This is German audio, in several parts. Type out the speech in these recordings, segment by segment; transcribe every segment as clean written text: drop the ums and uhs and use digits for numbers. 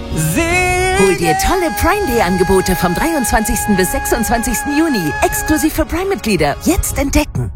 Hol dir tolle Prime Day Angebote vom 23. bis 26. Juni. Exklusiv für Prime-Mitglieder. Jetzt entdecken.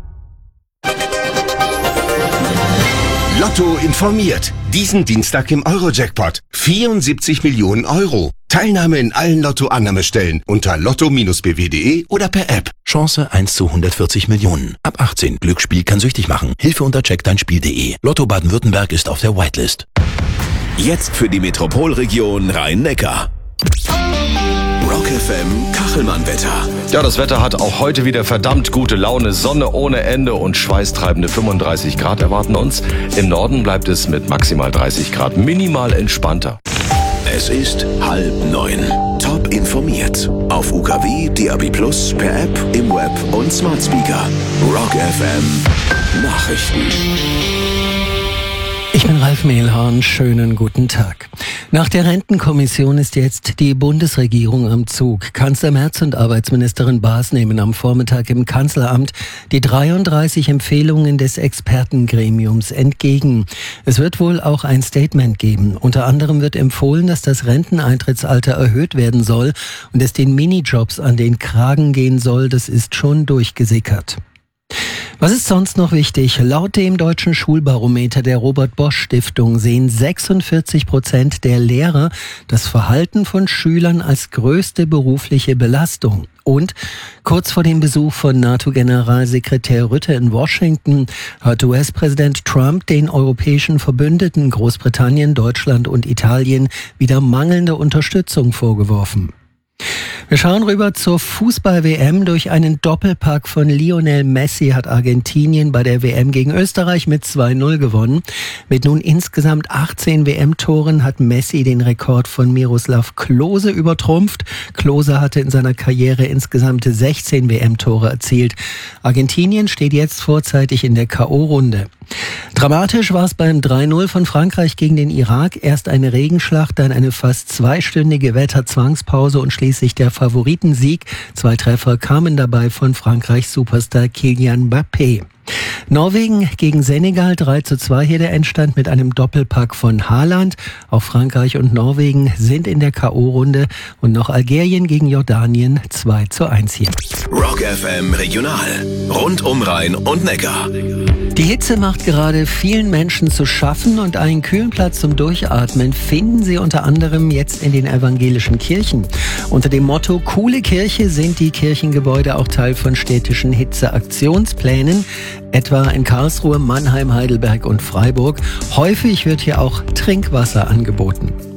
Lotto informiert. Diesen Dienstag im Euro-Jackpot. 74 Millionen Euro. Teilnahme in allen Lotto-Annahmestellen unter lotto-bw.de oder per App. Chance 1 zu 140 Millionen. Ab 18. Glücksspiel kann süchtig machen. Hilfe unter checkdeinspiel.de. Lotto Baden-Württemberg ist auf der Whitelist. Jetzt für die Metropolregion Rhein-Neckar. Rock FM Kachelmann-Wetter. Ja, das Wetter hat auch heute wieder verdammt gute Laune. Sonne ohne Ende und schweißtreibende 35 Grad erwarten uns. Im Norden bleibt es mit maximal 30 Grad minimal entspannter. Es ist 8:30. Top informiert. Auf UKW, DAB+, per App, im Web und Smart Speaker. Rock FM Nachrichten. Ich bin Ralf Mehlhorn, schönen guten Tag. Nach der Rentenkommission ist jetzt die Bundesregierung am Zug. Kanzler Merz und Arbeitsministerin Baas nehmen am Vormittag im Kanzleramt die 33 Empfehlungen des Expertengremiums entgegen. Es wird wohl auch ein Statement geben. Unter anderem wird empfohlen, dass das Renteneintrittsalter erhöht werden soll und es den Minijobs an den Kragen gehen soll. Das ist schon durchgesickert. Was ist sonst noch wichtig? Laut dem Deutschen Schulbarometer der Robert-Bosch-Stiftung sehen 46% der Lehrer das Verhalten von Schülern als größte berufliche Belastung. Und kurz vor dem Besuch von NATO-Generalsekretär Rutte in Washington hat US-Präsident Trump den europäischen Verbündeten Großbritannien, Deutschland und Italien wieder mangelnde Unterstützung vorgeworfen. Wir schauen rüber zur Fußball-WM. Durch einen Doppelpack von Lionel Messi hat Argentinien bei der WM gegen Österreich mit 2:0 gewonnen. Mit nun insgesamt 18 WM-Toren hat Messi den Rekord von Miroslav Klose übertrumpft. Klose hatte in seiner Karriere insgesamt 16 WM-Tore erzielt. Argentinien steht jetzt vorzeitig in der K.O.-Runde. Dramatisch war es beim 3:0 von Frankreich gegen den Irak. Erst eine Regenschlacht, dann eine fast zweistündige Wetterzwangspause und schließlich der Favoritensieg. 2 Treffer kamen dabei von Frankreichs Superstar Kylian Mbappé. Norwegen gegen Senegal 3:2 hier der Endstand mit einem Doppelpack von Haaland. Auch Frankreich und Norwegen sind in der K.O.-Runde und noch Algerien gegen Jordanien 2:1 hier. Rock FM Regional. Rund um Rhein und Neckar. Die Hitze macht gerade vielen Menschen zu schaffen und einen kühlen Platz zum Durchatmen finden sie unter anderem jetzt in den evangelischen Kirchen. Unter dem Motto Coole Kirche sind die Kirchengebäude auch Teil von städtischen Hitzeaktionsplänen, etwa in Karlsruhe, Mannheim, Heidelberg und Freiburg. Häufig wird hier auch Trinkwasser angeboten.